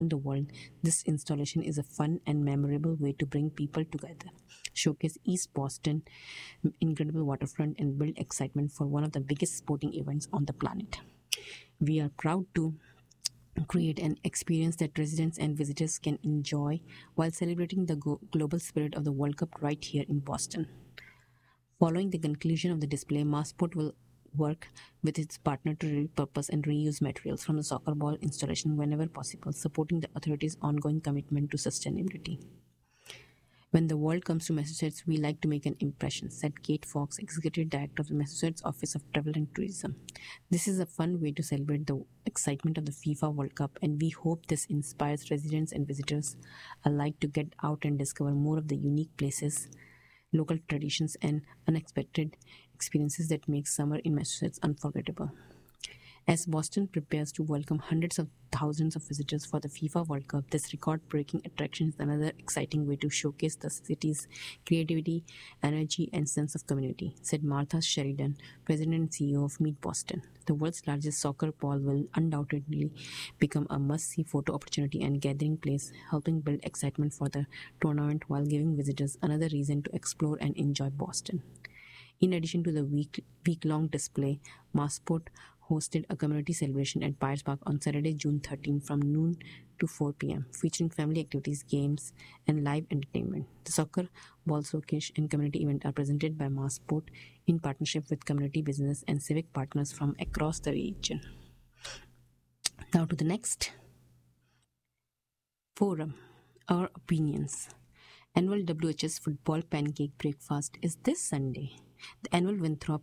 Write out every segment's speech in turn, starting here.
the world, this installation is a fun and memorable way to bring people together, showcase East Boston incredible waterfront, and build excitement for one of the biggest sporting events on the planet. We are proud to create an experience that residents and visitors can enjoy while celebrating the global spirit of the World Cup right here in Boston. Following the conclusion of the display, Massport will work with its partner to repurpose and reuse materials from the soccer ball installation whenever possible, supporting the authorities' ongoing commitment to sustainability. When the world comes to Massachusetts, we like to make an impression, said Kate Fox, Executive Director of the Massachusetts Office of Travel and Tourism. This is a fun way to celebrate the excitement of the FIFA World Cup, and we hope this inspires residents and visitors alike to get out and discover more of the unique places, local traditions, and unexpected experiences that make summer in Massachusetts unforgettable. As Boston prepares to welcome hundreds of thousands of visitors for the FIFA World Cup, this record-breaking attraction is another exciting way to showcase the city's creativity, energy, and sense of community, said Martha Sheridan, President and CEO of Meet Boston. The world's largest soccer ball will undoubtedly become a must-see photo opportunity and gathering place, helping build excitement for the tournament while giving visitors another reason to explore and enjoy Boston. In addition to the week-long display, Massport hosted a community celebration at Pyres Park on Saturday, June 13 from noon to 4 p.m., featuring family activities, games, and live entertainment. The soccer ball showcase and community event are presented by Massport in partnership with community business and civic partners from across the region. Now to the next forum, our opinions. Annual WHS Football Pancake Breakfast is this Sunday. The annual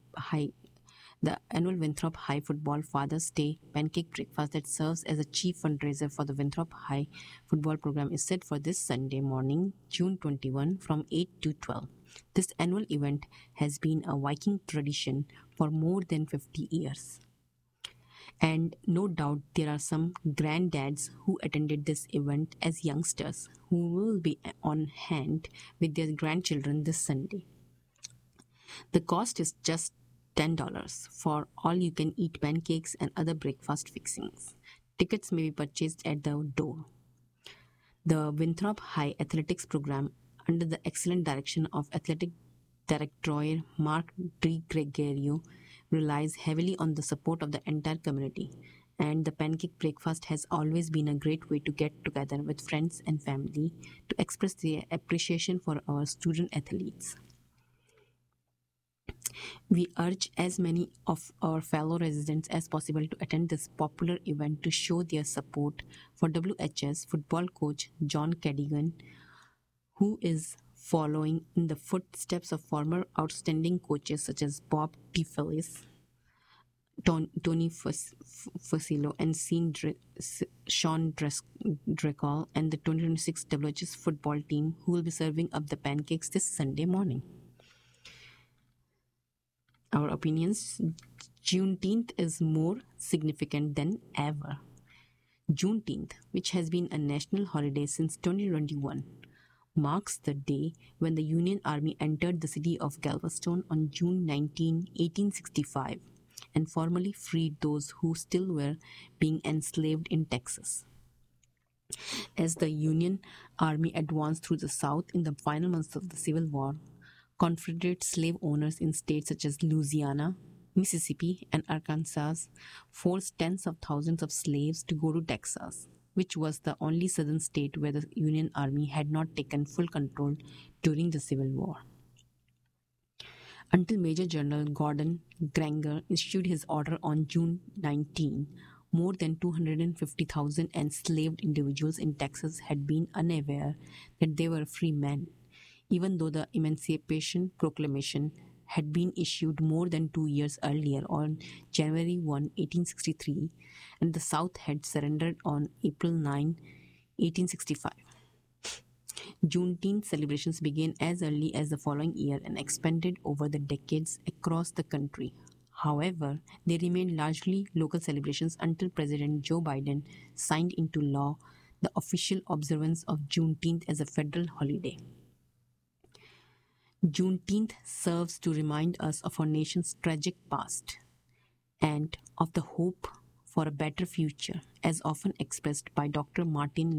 Winthrop High Football Father's Day Pancake Breakfast that serves as a chief fundraiser for the Winthrop High football program is set for this Sunday morning, June 21 from 8 to 12. This annual event has been a Viking tradition for more than 50 years. And no doubt there are some granddads who attended this event as youngsters who will be on hand with their grandchildren this Sunday. The cost is just $10 for all-you-can-eat pancakes and other breakfast fixings. Tickets may be purchased at the door. The Winthrop High Athletics Program, under the excellent direction of Athletic Director Mark DiGregorio, relies heavily on the support of the entire community, and the pancake breakfast has always been a great way to get together with friends and family to express their appreciation for our student athletes. We urge as many of our fellow residents as possible to attend this popular event to show their support for WHS football coach John Cadigan, who is following in the footsteps of former outstanding coaches such as Bob DeFelice, Tony Fusillo, and Sean Driscoll, and the 2026 WHS football team, who will be serving up the pancakes this Sunday morning. Our opinions, Juneteenth is more significant than ever. Juneteenth, which has been a national holiday since 2021, marks the day when the Union Army entered the city of Galveston on June 19, 1865, and formally freed those who still were being enslaved in Texas. As the Union Army advanced through the South in the final months of the Civil War, Confederate slave owners in states such as Louisiana, Mississippi, and Arkansas forced tens of thousands of slaves to go to Texas, which was the only southern state where the Union Army had not taken full control during the Civil War. Until Major General Gordon Granger issued his order on June 19, more than 250,000 enslaved individuals in Texas had been unaware that they were free men, even though the Emancipation Proclamation had been issued more than 2 years earlier on January 1, 1863, and the South had surrendered on April 9, 1865. Juneteenth celebrations began as early as the following year and expanded over the decades across the country. However, they remained largely local celebrations until President Joe Biden signed into law the official observance of Juneteenth as a federal holiday. Juneteenth serves to remind us of our nation's tragic past and of the hope for a better future, as often expressed by Dr. Martin